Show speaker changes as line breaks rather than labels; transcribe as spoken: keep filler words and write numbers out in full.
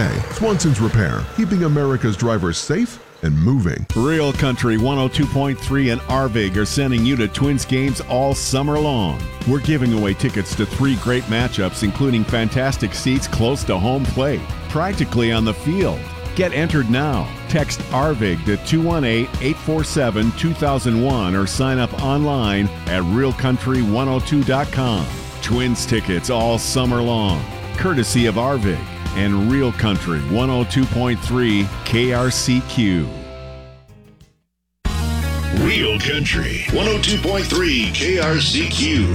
today. Swanson's Repair, keeping America's drivers safe and moving.
Real Country one oh two point three and Arvig are sending you to Twins games all summer long. We're giving away tickets to three great matchups, including fantastic seats close to home plate, practically on the field. Get entered now. Text Arvig to two one eight, eight four seven, two thousand one or sign up online at real country one oh two dot com. Twins tickets all summer long, courtesy of Arvig and Real Country one oh two point three K R C Q.
Real Country one oh two point three K R C Q.